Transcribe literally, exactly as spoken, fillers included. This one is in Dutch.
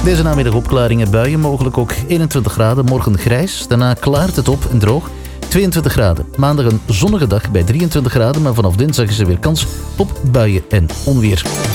Deze namiddag opklaringen, buien, mogelijk ook eenentwintig graden. Morgen grijs, daarna klaart het op en droog. tweeëntwintig graden. Maandag een zonnige dag bij drieëntwintig graden, maar vanaf dinsdag is er weer kans op buien en onweer.